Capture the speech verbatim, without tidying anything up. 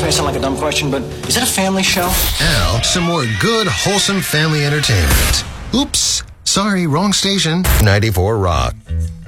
This may sound like a dumb question, but is it a family show? Now, some more good, wholesome family entertainment. Oops, sorry, wrong station. ninety-four Rock.